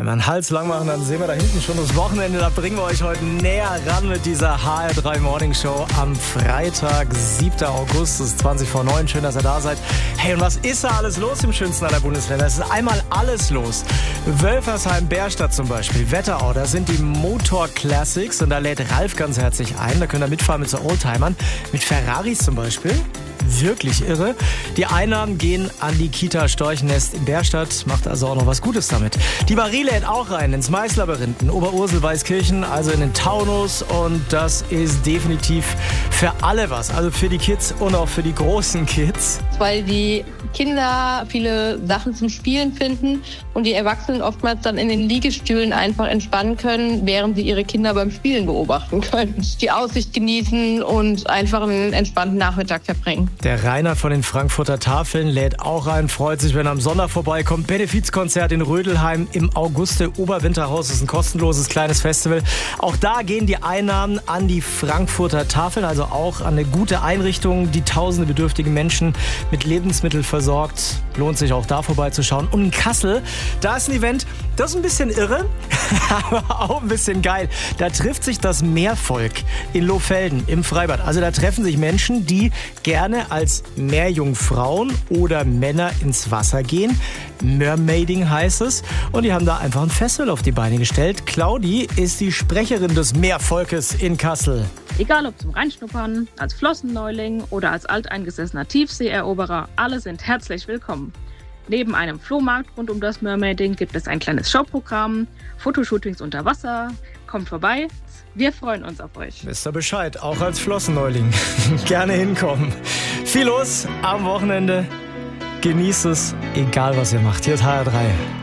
Wenn wir einen Hals lang machen, dann sehen wir da hinten schon das Wochenende. Da bringen wir euch heute näher ran mit dieser HR3 Morning Show am Freitag, 7. August. Es ist 20 vor 9. Schön, dass ihr da seid. Hey, und was ist da alles los im schönsten aller Bundesländer? Es ist einmal alles los. Wölfersheim, Bärstadt zum Beispiel, Wetterau, da sind die Motor Classics und da lädt Ralf ganz herzlich ein. Da könnt ihr mitfahren mit so Oldtimern, mit Ferraris zum Beispiel. Wirklich irre. Die Einnahmen gehen an die Kita Storchennest in Bärstadt. Macht also auch noch was Gutes damit. Die Marie lädt auch rein ins Maislabyrinth in Oberursel, Weißkirchen, also in den Taunus. Und das ist definitiv für alle was. Also für die Kids und auch für die großen Kids. Weil die Kinder viele Sachen zum Spielen finden und die Erwachsenen oftmals dann in den Liegestühlen einfach entspannen können, während sie ihre Kinder beim Spielen beobachten können. Die Aussicht genießen und einfach einen entspannten Nachmittag verbringen. Der Rainer von den Frankfurter Tafeln lädt auch ein, freut sich, wenn er am Sonntag vorbeikommt. Benefizkonzert in Rödelheim im August. Der Oberwinterhaus ist ein kostenloses kleines Festival. Auch da gehen die Einnahmen an die Frankfurter Tafeln, also auch an eine gute Einrichtung, die tausende bedürftige Menschen mit Lebensmitteln versorgt. Lohnt sich auch da vorbeizuschauen. Und in Kassel, da ist ein Event, das ist ein bisschen irre, aber auch ein bisschen geil. Da trifft sich das Meervolk in Lohfelden im Freibad. Also da treffen sich Menschen, die gerne als Meerjungfrauen oder Männer ins Wasser gehen. Mermaiding heißt es. Und die haben da einfach ein Festival auf die Beine gestellt. Claudi ist die Sprecherin des Meervolkes in Kassel. Egal ob zum Reinschnuppern, als Flossenneuling oder als alteingesessener Tiefseeeroberer, alle sind herzlich willkommen. Neben einem Flohmarkt rund um das Mermaiding gibt es ein kleines Showprogramm, Fotoshootings unter Wasser. Kommt vorbei, wir freuen uns auf euch. Wisst ihr Bescheid, auch als Flossenneuling. Gerne hinkommen. Viel los am Wochenende. Genießt es, egal was ihr macht. Hier ist HR3.